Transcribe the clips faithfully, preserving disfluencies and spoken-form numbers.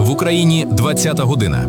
В Україні двадцята година.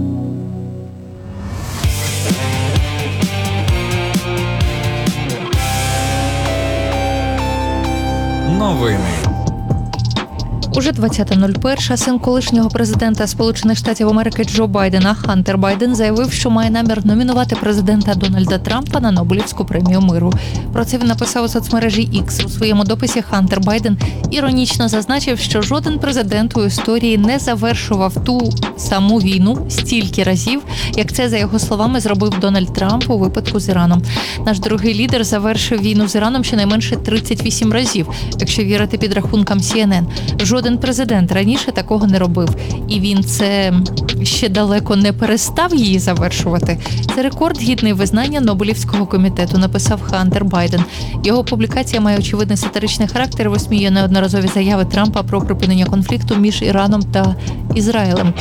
Новини. Уже двадцята нуль перша син колишнього президента Сполучених Штатів Америки Джо Байдена Хантер Байден заявив, що має намір номінувати президента Дональда Трампа на Нобелівську премію миру. Про це він написав у соцмережі X. У своєму дописі Хантер Байден іронічно зазначив, що жоден президент у історії не завершував ту саму війну стільки разів, як це, за його словами, зробив Дональд Трамп у випадку з Іраном. Наш другий лідер завершив війну з Іраном щонайменше тридцять вісім разів, якщо вірити підрахункам Сі Ен Ен. Жоден президент раніше такого не робив. І він це ще далеко не перестав її завершувати. Це рекорд гідний визнання Нобелівського комітету, написав Хантер Байден. Його публікація має очевидний сатиричний характер, висміює неодноразові заяви Трампа про припинення конфлікту між Іраном та Ізраїлем.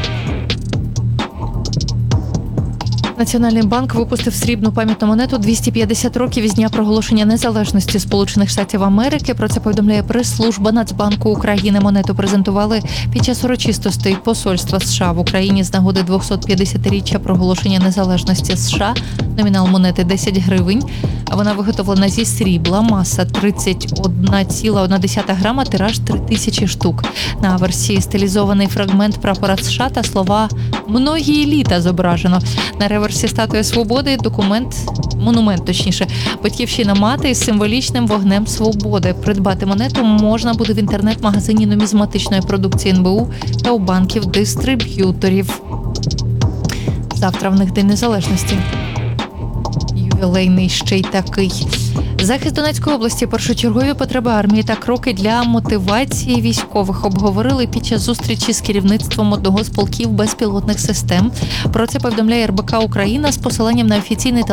Національний банк випустив срібну пам'ятну монету двісті п'ятдесят років із дня проголошення незалежності Сполучених Штатів Америки. Про це повідомляє прес-служба Нацбанку України. Монету презентували під час урочистостей посольства США в Україні з нагоди двохсотп'ятдесятиріччя проголошення незалежності США. Номінал монети десять гривень. Вона виготовлена зі срібла, маса тридцять одна ціла одна десята грама, тираж три тисячі штук. На версії стилізований фрагмент прапора США та слова «Многії літа» зображено. На реверсі статуя свободи, документ, монумент точніше, батьківщина мати із символічним вогнем свободи. Придбати монету можна буде в інтернет-магазині нумізматичної продукції Ен Бе У та у банків-дистриб'юторів. Завтра в них День Незалежності. Ювілейний ще й такий. Захист Донецької області, першочергові потреби армії та кроки для мотивації військових обговорили під час зустрічі з керівництвом одного з полків безпілотних систем. Про це повідомляє Ер Бе Ка Україна з посиланням на офіційний